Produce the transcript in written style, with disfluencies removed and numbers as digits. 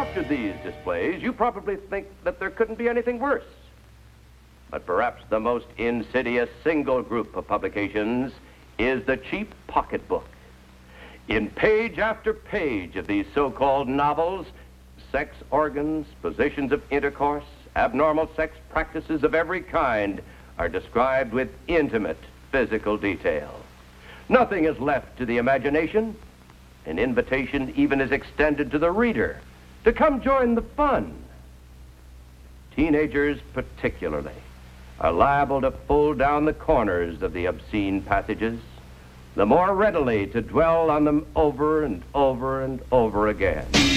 after these displays, you probably think that there couldn't be anything worse. But perhaps the most insidious single group of publications is the cheap pocketbook. In page after page of these so-called novels, sex organs, positions of intercourse, abnormal sex practices of every kind are described with intimate physical detail. Nothing is left to the imagination. An invitation even is extended to the reader to come join the fun. Teenagers particularly are liable to pull down the corners of the obscene passages, the more readily to dwell on them over and over and over again.